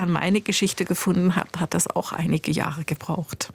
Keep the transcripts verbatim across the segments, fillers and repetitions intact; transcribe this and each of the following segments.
meine Geschichte gefunden habe, hat das auch einige Jahre gebraucht.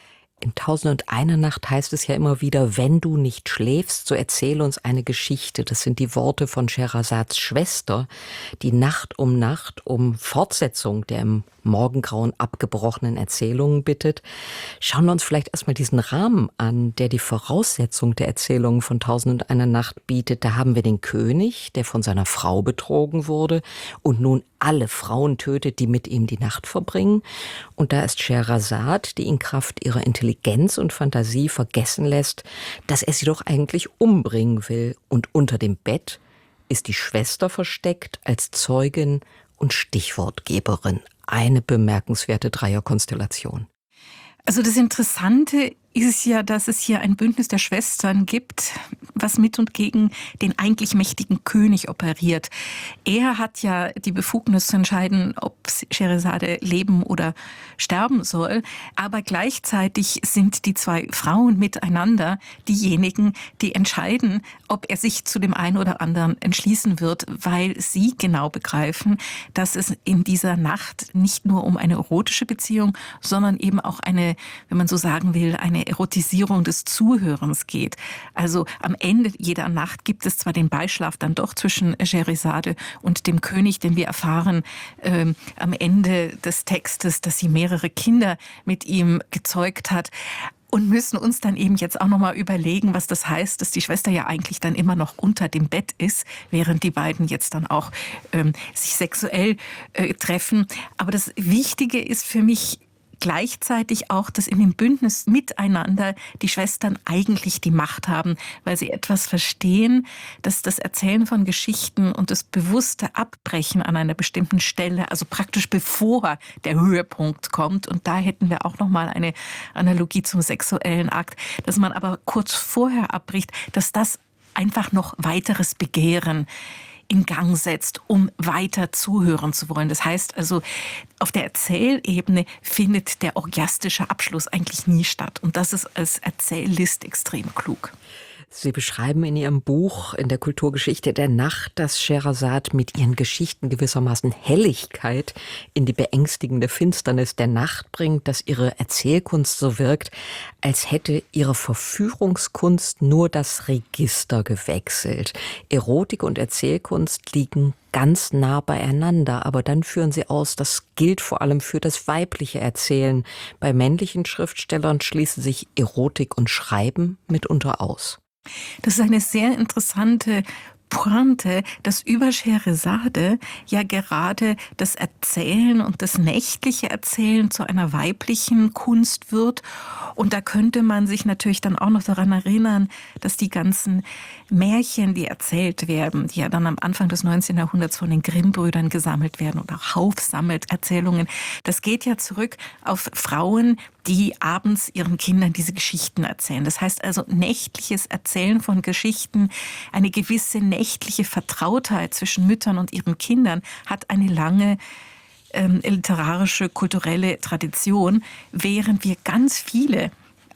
In Tausend und eine Nacht heißt es ja immer wieder, wenn du nicht schläfst, so erzähle uns eine Geschichte. Das sind die Worte von Schehrasads Schwester, die Nacht um Nacht um Fortsetzung der im Morgengrauen abgebrochenen Erzählungen bittet. Schauen wir uns vielleicht erstmal diesen Rahmen an, der die Voraussetzung der Erzählungen von Tausend und eine Nacht bietet. Da haben wir den König, der von seiner Frau betrogen wurde und nun alle Frauen tötet, die mit ihm die Nacht verbringen. Und da ist Scheherazad, die in Kraft ihrer Intelligenz und Fantasie vergessen lässt, dass er sie doch eigentlich umbringen will. Und unter dem Bett ist die Schwester versteckt als Zeugin und Stichwortgeberin. Eine bemerkenswerte Dreierkonstellation. Also das Interessante ist ja, dass es hier ein Bündnis der Schwestern gibt, was mit und gegen den eigentlich mächtigen König operiert. Er hat ja die Befugnis zu entscheiden, ob Scheherazade leben oder sterben soll. Aber gleichzeitig sind die zwei Frauen miteinander diejenigen, die entscheiden, ob er sich zu dem einen oder anderen entschließen wird, weil sie genau begreifen, dass es in dieser Nacht nicht nur um eine erotische Beziehung, sondern eben auch eine, wenn man so sagen will, eine Erotisierung des Zuhörens geht. Also am Ende jeder Nacht gibt es zwar den Beischlaf dann doch zwischen Scheherazade und dem König, denn wir erfahren ähm, am Ende des Textes, dass sie mehrere Kinder mit ihm gezeugt hat. Und müssen uns dann eben jetzt auch nochmal überlegen, was das heißt, dass die Schwester ja eigentlich dann immer noch unter dem Bett ist, während die beiden jetzt dann auch ähm, sich sexuell äh, treffen. Aber das Wichtige ist für mich gleichzeitig auch, dass in dem Bündnis miteinander die Schwestern eigentlich die Macht haben, weil sie etwas verstehen, dass das Erzählen von Geschichten und das bewusste Abbrechen an einer bestimmten Stelle, also praktisch bevor der Höhepunkt kommt, und da hätten wir auch nochmal eine Analogie zum sexuellen Akt, dass man aber kurz vorher abbricht, dass das einfach noch weiteres Begehren in Gang setzt, um weiter zuhören zu wollen. Das heißt also, auf der Erzählebene findet der orgiastische Abschluss eigentlich nie statt. Und das ist als Erzähllist extrem klug. Sie beschreiben in Ihrem Buch in der Kulturgeschichte der Nacht, dass Scheherazad mit ihren Geschichten gewissermaßen Helligkeit in die beängstigende Finsternis der Nacht bringt, dass ihre Erzählkunst so wirkt, als hätte ihre Verführungskunst nur das Register gewechselt. Erotik und Erzählkunst liegen ganz nah beieinander, aber dann führen Sie aus, das gilt vor allem für das weibliche Erzählen. Bei männlichen Schriftstellern schließen sich Erotik und Schreiben mitunter aus. Das ist eine sehr interessante Pointe, dass über Scheherazade ja gerade das Erzählen und das nächtliche Erzählen zu einer weiblichen Kunst wird. Und da könnte man sich natürlich dann auch noch daran erinnern, dass die ganzen Märchen, die erzählt werden, die ja dann am Anfang des neunzehnten Jahrhunderts von den Grimm-Brüdern gesammelt werden oder auch Hauff sammelt Erzählungen, das geht ja zurück auf Frauen, die abends ihren Kindern diese Geschichten erzählen. Das heißt also nächtliches Erzählen von Geschichten, eine gewisse nächtliche Vertrautheit zwischen Müttern und ihren Kindern hat eine lange ähm, literarische, kulturelle Tradition, während wir ganz viele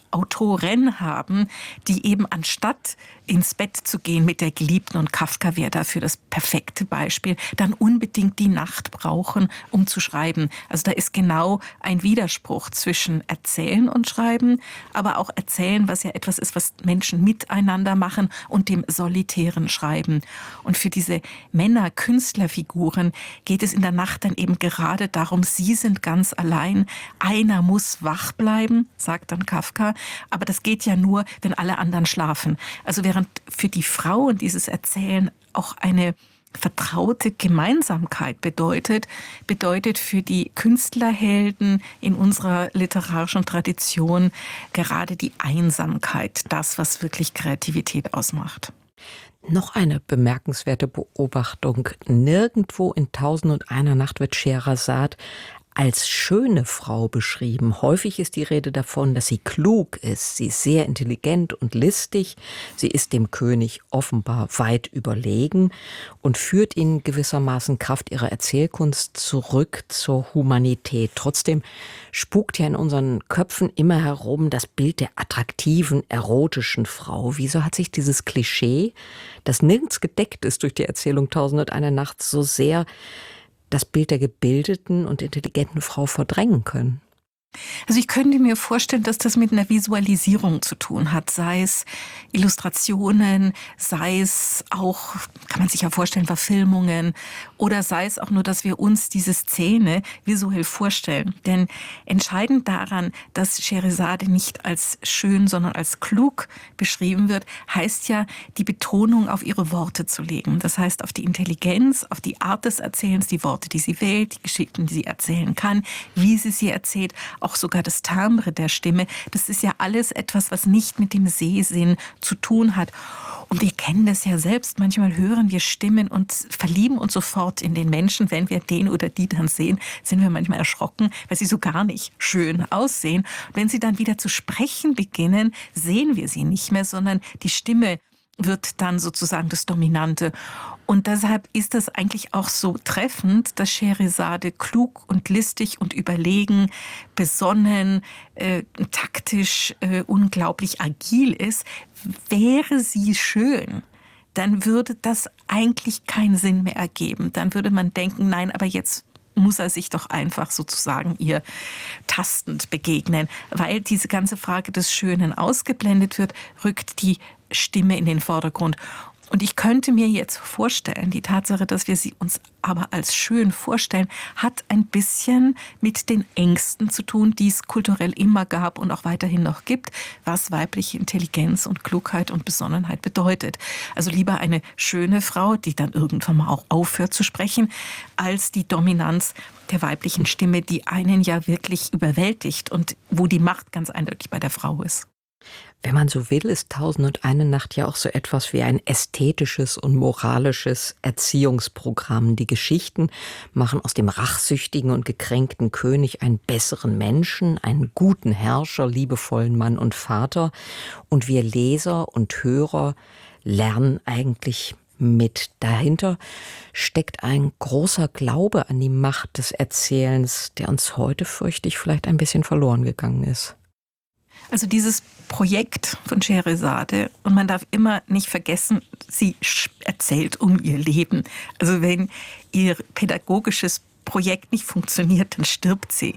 Autoren haben, die eben anstatt ins Bett zu gehen mit der Geliebten, und Kafka wäre dafür das perfekte Beispiel, dann unbedingt die Nacht brauchen, um zu schreiben. Also da ist genau ein Widerspruch zwischen Erzählen und Schreiben, aber auch Erzählen, was ja etwas ist, was Menschen miteinander machen, und dem solitären Schreiben. Und für diese Männer-Künstlerfiguren geht es in der Nacht dann eben gerade darum, sie sind ganz allein, einer muss wach bleiben, sagt dann Kafka, aber das geht ja nur, wenn alle anderen schlafen. Also während für die Frauen dieses Erzählen auch eine vertraute Gemeinsamkeit bedeutet, bedeutet für die Künstlerhelden in unserer literarischen Tradition gerade die Einsamkeit, das, was wirklich Kreativität ausmacht. Noch eine bemerkenswerte Beobachtung. Nirgendwo in Tausend und eine Nacht wird Scheherazad als schöne Frau beschrieben. Häufig ist die Rede davon, dass sie klug ist. Sie ist sehr intelligent und listig. Sie ist dem König offenbar weit überlegen und führt ihn gewissermaßen Kraft ihrer Erzählkunst zurück zur Humanität. Trotzdem spukt ja in unseren Köpfen immer herum das Bild der attraktiven, erotischen Frau. Wieso hat sich dieses Klischee, das nirgends gedeckt ist durch die Erzählung Tausend und eine Nacht, so sehr das Bild der gebildeten und intelligenten Frau verdrängen können? Also ich könnte mir vorstellen, dass das mit einer Visualisierung zu tun hat, sei es Illustrationen, sei es auch, kann man sich ja vorstellen, Verfilmungen oder sei es auch nur, dass wir uns diese Szene visuell vorstellen. Denn entscheidend daran, dass Scheherazade nicht als schön, sondern als klug beschrieben wird, heißt ja, die Betonung auf ihre Worte zu legen. Das heißt, auf die Intelligenz, auf die Art des Erzählens, die Worte, die sie wählt, die Geschichten, die sie erzählen kann, wie sie sie erzählt, auch sogar das Timbre der Stimme. Das ist ja alles etwas, was nicht mit dem Sehsinn zu tun hat. Und wir kennen das ja selbst. Manchmal hören wir Stimmen und verlieben uns sofort in den Menschen. Wenn wir den oder die dann sehen, sind wir manchmal erschrocken, weil sie so gar nicht schön aussehen. Und wenn sie dann wieder zu sprechen beginnen, sehen wir sie nicht mehr, sondern die Stimme wird dann sozusagen das Dominante. Und deshalb ist das eigentlich auch so treffend, dass Scheherazade klug und listig und überlegen, besonnen, äh, taktisch, äh, unglaublich agil ist. Wäre sie schön, dann würde das eigentlich keinen Sinn mehr ergeben. Dann würde man denken, nein, aber jetzt muss er sich doch einfach sozusagen ihr tastend begegnen. Weil diese ganze Frage des Schönen ausgeblendet wird, rückt die Stimme in den Vordergrund. Und ich könnte mir jetzt vorstellen, die Tatsache, dass wir sie uns aber als schön vorstellen, hat ein bisschen mit den Ängsten zu tun, die es kulturell immer gab und auch weiterhin noch gibt, was weibliche Intelligenz und Klugheit und Besonnenheit bedeutet. Also lieber eine schöne Frau, die dann irgendwann mal auch aufhört zu sprechen, als die Dominanz der weiblichen Stimme, die einen ja wirklich überwältigt und wo die Macht ganz eindeutig bei der Frau ist. Wenn man so will, ist Tausend und eine Nacht ja auch so etwas wie ein ästhetisches und moralisches Erziehungsprogramm. Die Geschichten machen aus dem rachsüchtigen und gekränkten König einen besseren Menschen, einen guten Herrscher, liebevollen Mann und Vater. Und wir Leser und Hörer lernen eigentlich mit. Dahinter steckt ein großer Glaube an die Macht des Erzählens, der uns heute, fürchte ich, vielleicht ein bisschen verloren gegangen ist. Also dieses Projekt von Scheherazade, und man darf immer nicht vergessen, sie erzählt um ihr Leben. Also wenn ihr pädagogisches Projekt nicht funktioniert, dann stirbt sie.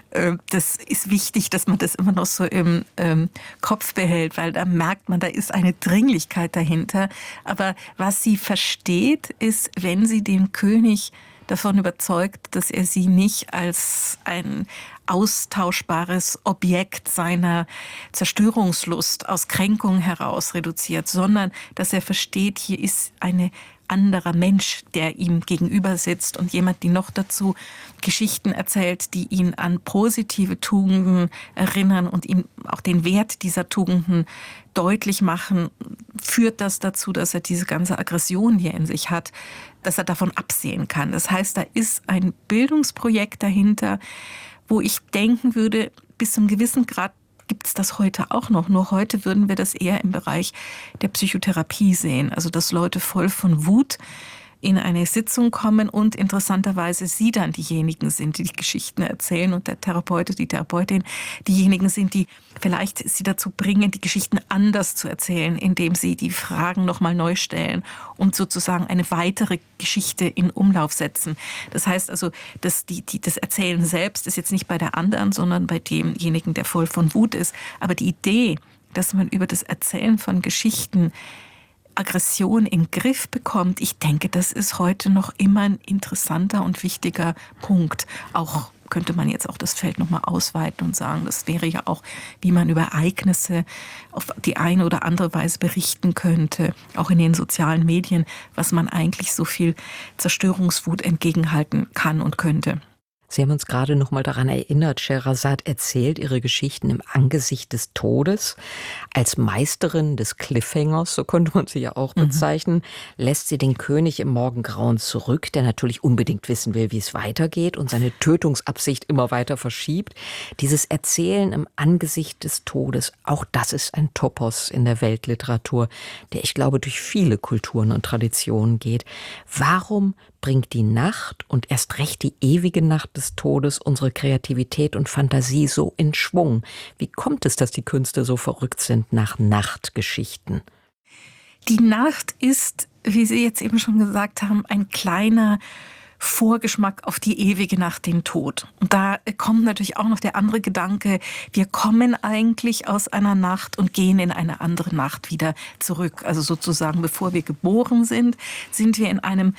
Das ist wichtig, dass man das immer noch so im Kopf behält, weil da merkt man, da ist eine Dringlichkeit dahinter. Aber was sie versteht, ist, wenn sie den König davon überzeugt, dass er sie nicht als ein austauschbares Objekt seiner Zerstörungslust aus Kränkung heraus reduziert, sondern dass er versteht, hier ist ein anderer Mensch, der ihm gegenüber sitzt und jemand, die noch dazu Geschichten erzählt, die ihn an positive Tugenden erinnern und ihm auch den Wert dieser Tugenden deutlich machen, führt das dazu, dass er diese ganze Aggression, die er in sich hat, dass er davon absehen kann. Das heißt, da ist ein Bildungsprojekt dahinter, wo ich denken würde, bis zu einem gewissen Grad gibt es das heute auch noch. Nur heute würden wir das eher im Bereich der Psychotherapie sehen. Also dass Leute voll von Wut in eine Sitzung kommen und interessanterweise sie dann diejenigen sind, die die Geschichten erzählen und der Therapeut, die Therapeutin diejenigen sind, die vielleicht sie dazu bringen, die Geschichten anders zu erzählen, indem sie die Fragen nochmal neu stellen und sozusagen eine weitere Geschichte in Umlauf setzen. Das heißt also, dass die, die, das Erzählen selbst ist jetzt nicht bei der anderen, sondern bei demjenigen, der voll von Wut ist. Aber die Idee, dass man über das Erzählen von Geschichten Aggression in den Griff bekommt, ich denke, das ist heute noch immer ein interessanter und wichtiger Punkt. Auch könnte man jetzt auch das Feld nochmal ausweiten und sagen, das wäre ja auch, wie man über Ereignisse auf die eine oder andere Weise berichten könnte, auch in den sozialen Medien, was man eigentlich so viel Zerstörungswut entgegenhalten kann und könnte. Sie haben uns gerade noch mal daran erinnert, Scheherazade erzählt ihre Geschichten im Angesicht des Todes. Als Meisterin des Cliffhangers, so könnte man sie ja auch bezeichnen, mhm. lässt sie den König im Morgengrauen zurück, der natürlich unbedingt wissen will, wie es weitergeht und seine Tötungsabsicht immer weiter verschiebt. Dieses Erzählen im Angesicht des Todes, auch das ist ein Topos in der Weltliteratur, der, ich glaube, durch viele Kulturen und Traditionen geht. Warum bringt die Nacht und erst recht die ewige Nacht des Todes unsere Kreativität und Fantasie so in Schwung? Wie kommt es, dass die Künste so verrückt sind nach Nachtgeschichten? Die Nacht ist, wie Sie jetzt eben schon gesagt haben, ein kleiner Vorgeschmack auf die ewige Nacht, den Tod. Und da kommt natürlich auch noch der andere Gedanke, wir kommen eigentlich aus einer Nacht und gehen in eine andere Nacht wieder zurück. Also sozusagen, bevor wir geboren sind, sind wir in einem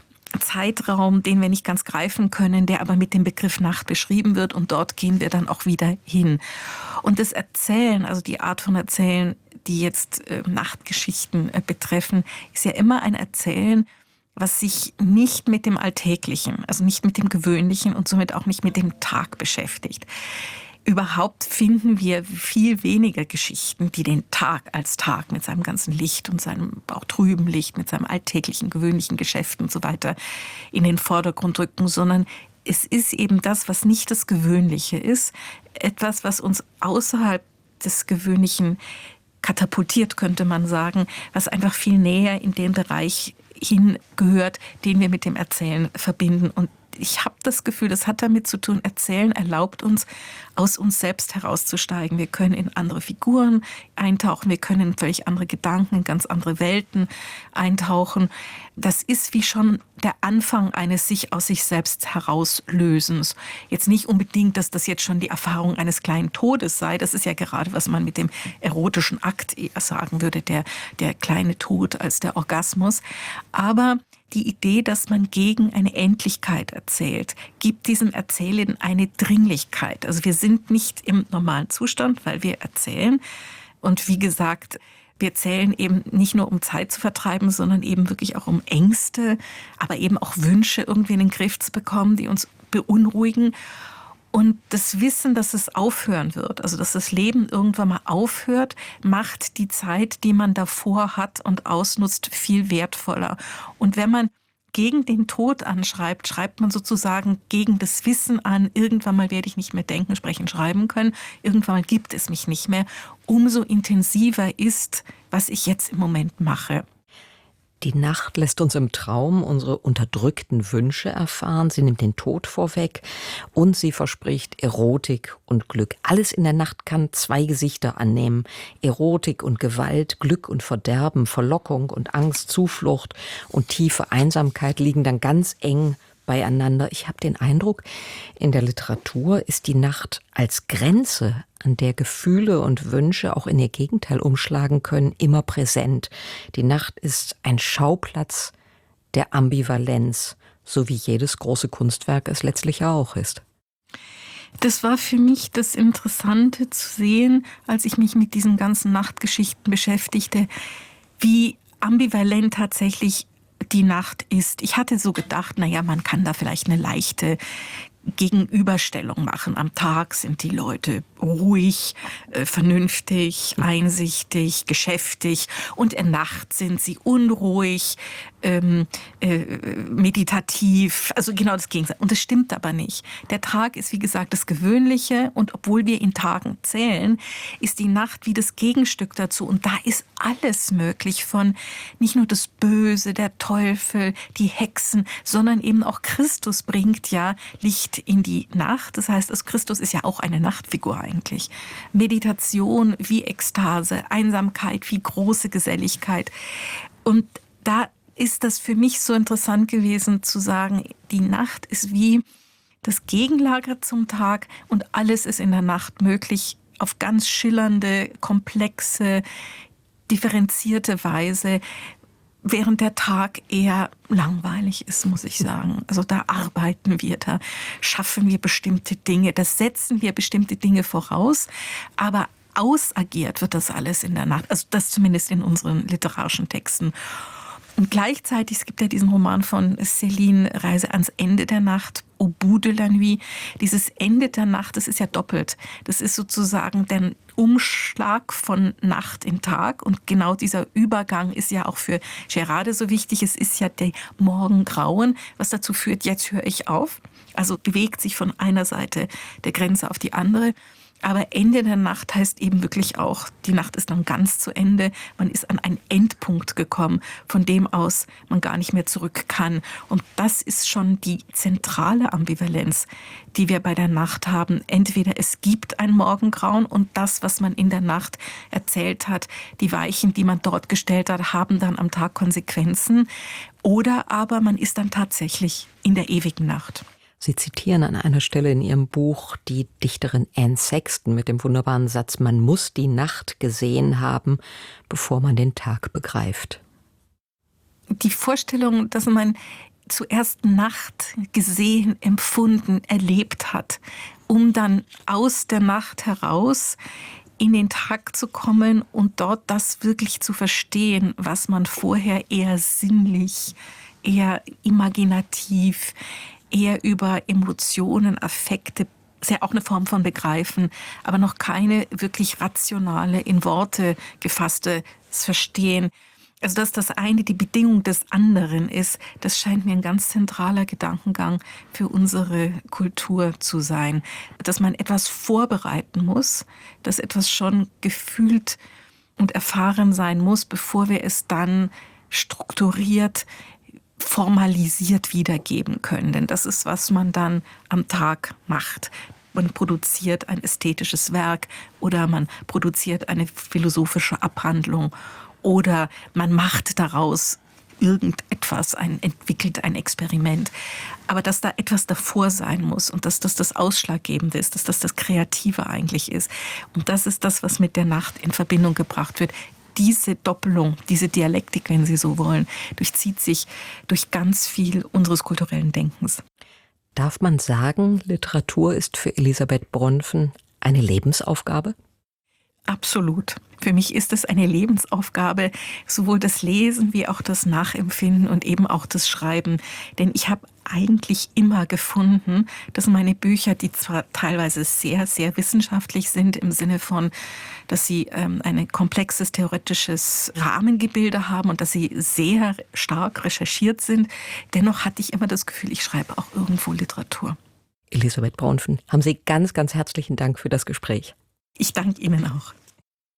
Zeitraum, den wir nicht ganz greifen können, der aber mit dem Begriff Nacht beschrieben wird, und dort gehen wir dann auch wieder hin. Und das Erzählen, also die Art von Erzählen, die jetzt äh, Nachtgeschichten äh, betreffen, ist ja immer ein Erzählen, was sich nicht mit dem Alltäglichen, also nicht mit dem Gewöhnlichen und somit auch nicht mit dem Tag beschäftigt. Überhaupt finden wir viel weniger Geschichten, die den Tag als Tag mit seinem ganzen Licht und seinem auch trüben Licht, mit seinem alltäglichen, gewöhnlichen Geschäft und so weiter in den Vordergrund rücken, sondern es ist eben das, was nicht das Gewöhnliche ist, etwas, was uns außerhalb des Gewöhnlichen katapultiert, könnte man sagen, was einfach viel näher in den Bereich hingehört, den wir mit dem Erzählen verbinden. Und ich habe das Gefühl, das hat damit zu tun, Erzählen erlaubt uns, aus uns selbst herauszusteigen. Wir können in andere Figuren eintauchen, wir können in völlig andere Gedanken, in ganz andere Welten eintauchen. Das ist wie schon der Anfang eines sich aus sich selbst herauslösens. Jetzt nicht unbedingt, dass das jetzt schon die Erfahrung eines kleinen Todes sei. Das ist ja gerade, was man mit dem erotischen Akt eher sagen würde, der, der kleine Tod als der Orgasmus. Aber die Idee, dass man gegen eine Endlichkeit erzählt, gibt diesem Erzählen eine Dringlichkeit. Also wir sind nicht im normalen Zustand, weil wir erzählen. Und wie gesagt, wir erzählen eben nicht nur, um Zeit zu vertreiben, sondern eben wirklich auch um Ängste, aber eben auch Wünsche irgendwie in den Griff zu bekommen, die uns beunruhigen. Und das Wissen, dass es aufhören wird, also dass das Leben irgendwann mal aufhört, macht die Zeit, die man davor hat und ausnutzt, viel wertvoller. Und wenn man gegen den Tod anschreibt, schreibt man sozusagen gegen das Wissen an, irgendwann mal werde ich nicht mehr denken, sprechen, schreiben können, irgendwann mal gibt es mich nicht mehr. Umso intensiver ist, was ich jetzt im Moment mache. Die Nacht lässt uns im Traum unsere unterdrückten Wünsche erfahren. Sie nimmt den Tod vorweg und sie verspricht Erotik und Glück. Alles in der Nacht kann zwei Gesichter annehmen. Erotik und Gewalt, Glück und Verderben, Verlockung und Angst, Zuflucht und tiefe Einsamkeit liegen dann ganz eng beieinander. Ich habe den Eindruck, in der Literatur ist die Nacht als Grenze, an der Gefühle und Wünsche auch in ihr Gegenteil umschlagen können, immer präsent. Die Nacht ist ein Schauplatz der Ambivalenz, so wie jedes große Kunstwerk es letztlich auch ist. Das war für mich das Interessante zu sehen, als ich mich mit diesen ganzen Nachtgeschichten beschäftigte, wie ambivalent tatsächlich die Nacht ist. Ich hatte so gedacht, naja, man kann da vielleicht eine leichte Gegenüberstellung machen. Am Tag sind die Leute ruhig, äh, vernünftig, einsichtig, geschäftig, und in Nacht sind sie unruhig, ähm, äh, meditativ, also genau das Gegenteil. Und das stimmt aber nicht. Der Tag ist, wie gesagt, das Gewöhnliche, und obwohl wir in Tagen zählen, ist die Nacht wie das Gegenstück dazu, und da ist alles möglich, von nicht nur das Böse, der Teufel, die Hexen, sondern eben auch Christus bringt ja Licht in die Nacht. Das heißt, das Christus ist ja auch eine Nachtfigur eigentlich. Meditation wie Ekstase, Einsamkeit wie große Geselligkeit. Und da ist das für mich so interessant gewesen zu sagen, die Nacht ist wie das Gegenlager zum Tag, und alles ist in der Nacht möglich auf ganz schillernde, komplexe, differenzierte Weise, während der Tag eher langweilig ist, muss ich sagen. Also da arbeiten wir, da schaffen wir bestimmte Dinge, da setzen wir bestimmte Dinge voraus, aber ausagiert wird das alles in der Nacht, also das zumindest in unseren literarischen Texten. Und gleichzeitig, es gibt ja diesen Roman von Céline, Reise ans Ende der Nacht, Au bout de la nuit. Dieses Ende der Nacht, das ist ja doppelt. Das ist sozusagen der Umschlag von Nacht in Tag. Und genau dieser Übergang ist ja auch für Gerarde so wichtig. Es ist ja der Morgengrauen, was dazu führt, jetzt höre ich auf. Also bewegt sich von einer Seite der Grenze auf die andere. Aber Ende der Nacht heißt eben wirklich auch, die Nacht ist dann ganz zu Ende. Man ist an einen Endpunkt gekommen, von dem aus man gar nicht mehr zurück kann. Und das ist schon die zentrale Ambivalenz, die wir bei der Nacht haben. Entweder es gibt ein Morgengrauen und das, was man in der Nacht erzählt hat, die Weichen, die man dort gestellt hat, haben dann am Tag Konsequenzen. Oder aber man ist dann tatsächlich in der ewigen Nacht. Sie zitieren an einer Stelle in Ihrem Buch die Dichterin Anne Sexton mit dem wunderbaren Satz: Man muss die Nacht gesehen haben, bevor man den Tag begreift. Die Vorstellung, dass man zuerst Nacht gesehen, empfunden, erlebt hat, um dann aus der Nacht heraus in den Tag zu kommen und dort das wirklich zu verstehen, was man vorher eher sinnlich, eher imaginativ, eher über Emotionen, Affekte, ist ja auch eine Form von Begreifen, aber noch keine wirklich rationale, in Worte gefasste Verstehen. Also dass das eine die Bedingung des anderen ist, das scheint mir ein ganz zentraler Gedankengang für unsere Kultur zu sein. Dass man etwas vorbereiten muss, dass etwas schon gefühlt und erfahren sein muss, bevor wir es dann strukturiert formalisiert wiedergeben können. Denn das ist, was man dann am Tag macht. Man produziert ein ästhetisches Werk oder man produziert eine philosophische Abhandlung oder man macht daraus irgendetwas, ein, entwickelt ein Experiment. Aber dass da etwas davor sein muss und dass das das Ausschlaggebende ist, dass das das Kreative eigentlich ist. Und das ist das, was mit der Nacht in Verbindung gebracht wird. Diese Doppelung, diese Dialektik, wenn Sie so wollen, durchzieht sich durch ganz viel unseres kulturellen Denkens. Darf man sagen, Literatur ist für Elisabeth Bronfen eine Lebensaufgabe? Absolut. Für mich ist es eine Lebensaufgabe, sowohl das Lesen wie auch das Nachempfinden und eben auch das Schreiben. Denn ich habe eigentlich immer gefunden, dass meine Bücher, die zwar teilweise sehr, sehr wissenschaftlich sind, im Sinne von, dass sie ähm, ein komplexes theoretisches Rahmengebilde haben und dass sie sehr stark recherchiert sind, dennoch hatte ich immer das Gefühl, ich schreibe auch irgendwo Literatur. Elisabeth Bronfen, haben Sie ganz, ganz herzlichen Dank für das Gespräch. Ich danke Ihnen auch.